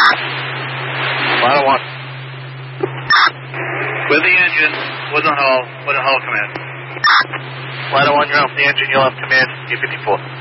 Ladder 1. With the engine, with the hull command. Ladder 1, you're off the engine, you'll have command, U-54.